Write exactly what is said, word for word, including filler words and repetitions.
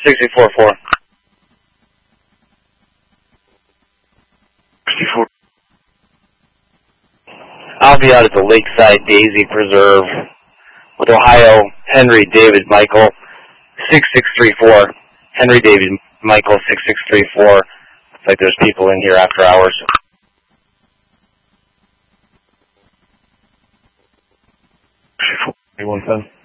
six eight four four. sixty-four. I'll be out at the Lakeside Daisy Preserve with Ohio Henry David Michael six six three four. Henry David Michael six six three four. Looks like there's people in here after hours. One ten.